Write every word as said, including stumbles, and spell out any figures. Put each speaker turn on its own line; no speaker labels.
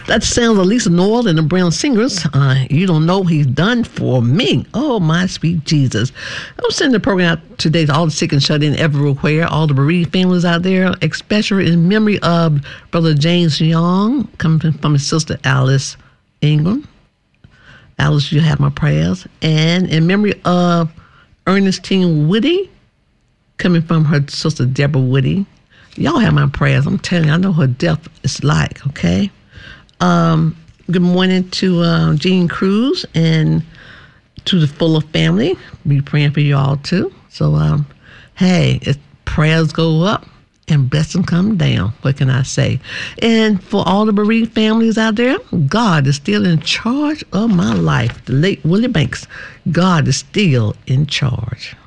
That sounds of Lisa Noel and the Brown Singers. Uh, you don't know what he's done for me. Oh, my sweet Jesus. I'm sending the program out today to all the sick and shut in everywhere, all the bereaved families out there, especially in memory of Brother James Young, coming from his sister Alice Ingram. Alice, you have my prayers. And in memory of Ernestine Woody, coming from her sister Deborah Woody. Y'all have my prayers. I'm telling you, I know what death is like, okay? Um, good morning to uh, Jean Cruz and to the Fuller family. Be praying for you all, too. So, um, hey, if prayers go up and blessings come down, what can I say? And for all the bereaved families out there, God is still in charge of my life. The late Willie Banks, God is still in charge.